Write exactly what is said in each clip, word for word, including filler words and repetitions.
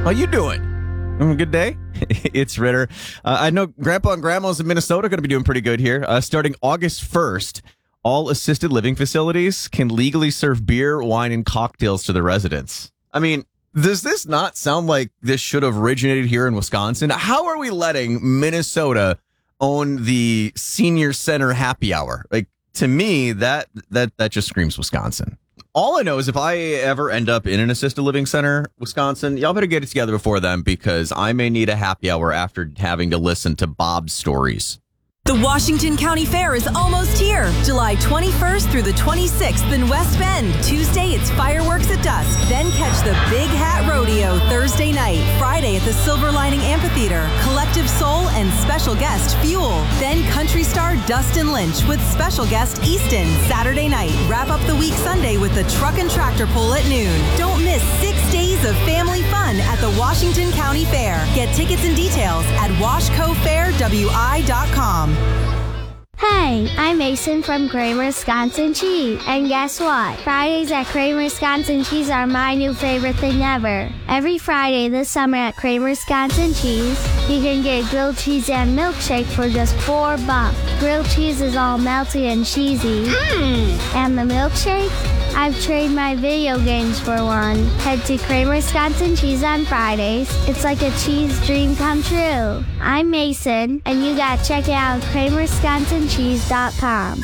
How you doing? Having a good day? It's Ritter. Uh, I know Grandpa and Grandmas in Minnesota are going to be doing pretty good here. Uh, starting August first, all assisted living facilities can legally serve beer, wine, and cocktails to their residents. I mean, does this not sound like this should have originated here in Wisconsin? How are we letting Minnesota own the senior center happy hour? Like, to me, that that that just screams Wisconsin. All I know is if I ever end up in an assisted living center, Wisconsin, y'all better get it together before then, because I may need a happy hour after having to listen to Bob's stories. The Washington County Fair is almost here. July twenty-first through the twenty-sixth in West Bend. Tuesday, it's fireworks at dusk. Then catch the Big Hat Rodeo Thursday night. Friday at the Silver Lining Amphitheater. Collective Soul and special guest Fuel. Then country star Dustin Lynch with special guest Easton. Saturday night. Wrap up the week Sunday with the Truck and Tractor Pull at noon. Don't miss six days of family fun at the Washington County Fair. Get tickets and details at washco fair w i dot com. Hey, I'm Mason from Kramer Wisconsin Cheese. And guess what? Fridays at Kramer Wisconsin Cheese are my new favorite thing ever. Every Friday this summer at Kramer Wisconsin Cheese, you can get grilled cheese and milkshake for just four bucks. Grilled cheese is all melty and cheesy. Mmm. And the milkshake? I've traded my video games for one. Head to Kramer Wisconsin Cheese on Fridays. It's like a cheese dream come true. I'm Mason, and you gotta check it out at kramer wisconsin cheese dot com.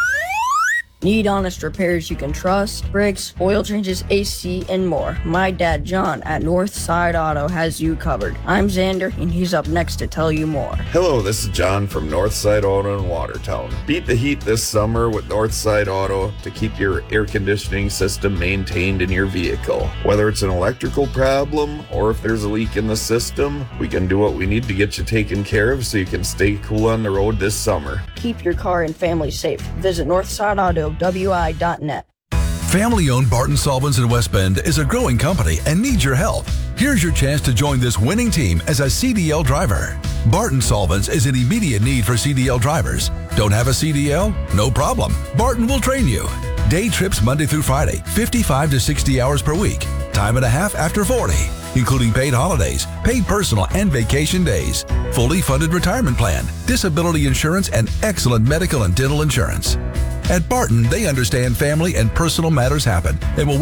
Need honest repairs you can trust? Brakes, oil changes, A C, and more. My dad, John, at Northside Auto has you covered. I'm Xander, and he's up next to tell you more. Hello, this is John from Northside Auto in Watertown. Beat the heat this summer with Northside Auto to keep your air conditioning system maintained in your vehicle. Whether it's an electrical problem or if there's a leak in the system, we can do what we need to get you taken care of so you can stay cool on the road this summer. Keep your car and family safe. Visit Northside Auto W I dot net. Family-owned Barton Solvents in West Bend is a growing company and needs your help. Here's your chance to join this winning team as a C D L driver. Barton Solvents is in immediate need for C D L drivers. Don't have a C D L? No problem. Barton will train you. Day trips Monday through Friday, fifty-five to sixty hours per week. Time and a half after forty, including paid holidays, paid personal and vacation days, fully funded retirement plan, disability insurance, and excellent medical and dental insurance. At Barton, they understand family and personal matters happen and will